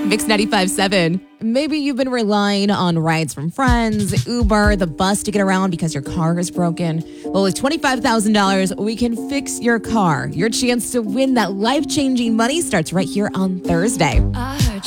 Mix 95.7. Maybe you've been relying on rides from friends, Uber, the bus to get around because your car is broken. Well, with $25,000, we can fix your car. Your chance to win that life-changing money starts right here on Thursday. I heard